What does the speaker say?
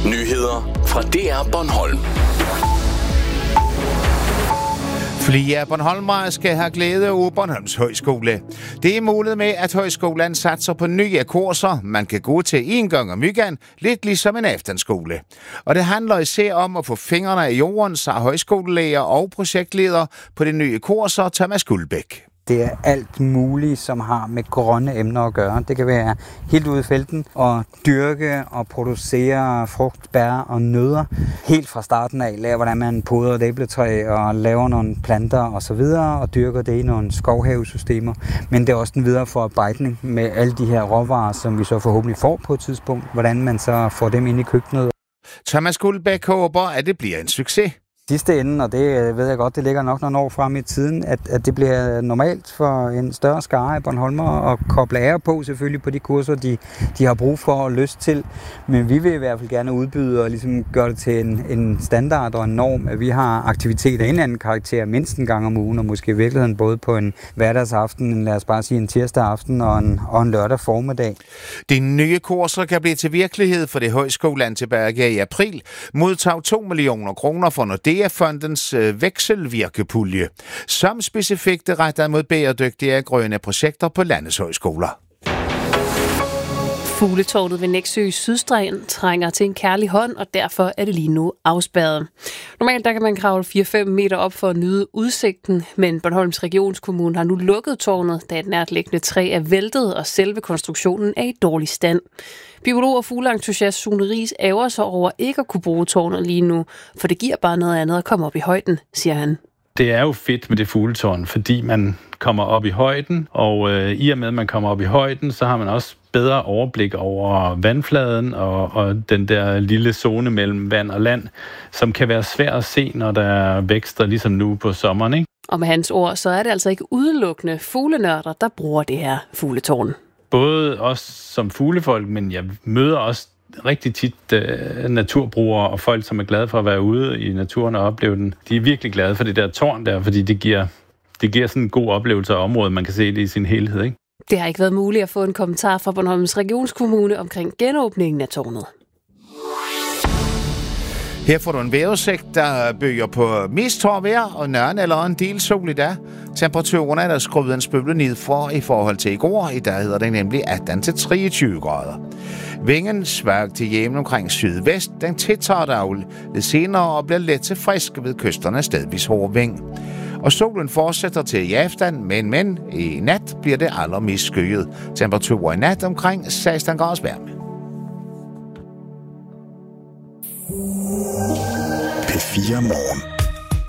Nyheder fra DR Bornholm. Flere bornholmere skal have glæde af Bornholms Højskole. Det er muligt med, at højskolen satser på nye kurser, man kan gå til en gang om ugen, lidt ligesom en aftenskole. Og det handler især om at få fingrene i jorden, så højskolelærer og projektleder på de nye kurser, Thomas Guldbæk. Det er alt muligt, som har med grønne emner at gøre. Det kan være helt ude i felten og dyrke og producere frugt, bær og nødder. Helt fra starten af lære, hvordan man poder et æbletræ og laver nogle planter osv. og dyrker det i nogle skovhavesystemer. Men det er også den videre forarbejdning med alle de her råvarer, som vi så forhåbentlig får på et tidspunkt. Hvordan man så får dem ind i køkkenet. Thomas Guldbæk håber, at det bliver en succes. Sidste ende, og det ved jeg godt, det ligger nok nogle år frem i tiden, at det bliver normalt for en større skare af bornholmere at koble ære på, selvfølgelig på de kurser, de har brug for og lyst til. Men vi vil i hvert fald gerne udbyde og ligesom gøre det til en standard og en norm, at vi har aktiviteter af en eller anden karakter mindst en gang om ugen, og måske i virkeligheden både på en hverdagsaften, lad os bare sige en tirsdag aften og en lørdag formiddag. De nye kurser kan blive til virkelighed for det højskolen tilbage i april, modtag 2 millioner kroner for Nordea-fondens vekselvirkepulje, som specifikt er rettet mod bæredygtige grønne projekter på landets højskoler. Fugletårnet ved Nexø Sydstrand trænger til en kærlig hånd, og derfor er det lige nu afspærret. Normalt der kan man kravle 4-5 meter op for at nyde udsigten, men Bornholms Regionskommune har nu lukket tårnet, da et nærtliggende træ er væltet, og selve konstruktionen er i dårlig stand. Biolog og fugleentusiast Sune Riis ærger sig over ikke at kunne bruge tårnet lige nu, for det giver bare noget andet at komme op i højden, siger han. Det er jo fedt med det fugletårn, fordi man kommer op i højden, og i og med, at man kommer op i højden, så har man også bedre overblik over vandfladen og den der lille zone mellem vand og land, som kan være svær at se, når der er vækster, ligesom nu på sommeren, ikke? Og med hans ord, så er det altså ikke udelukkende fuglenørder, der bruger det her fugletårn. Både os som fuglefolk, men jeg møder også rigtig tit naturbrugere og folk, som er glade for at være ude i naturen og opleve den. De er virkelig glade for det der tårn der, fordi det giver sådan en god oplevelse af området, man kan se det i sin helhed, ikke? Det har ikke været muligt at få en kommentar fra Bornholms Regionskommune omkring genåbningen af tårnet. Her får du en vejrudsigt, der bygger på mest tør vejr og nøren eller en del sol i dag. Temperaturen er der skruet en spøble ned for i forhold til i går. I dag hedder det nemlig 18-23 grader. Vinden svagt til jævn omkring sydvest. Den tiltager dog lidt senere og bliver let til frisk ved kysterne stedvis hård vind. Og solen fortsætter til i aften, men i nat bliver det allermest skyet. Temperaturer i nat omkring 16 graders varme. P4 Morgen.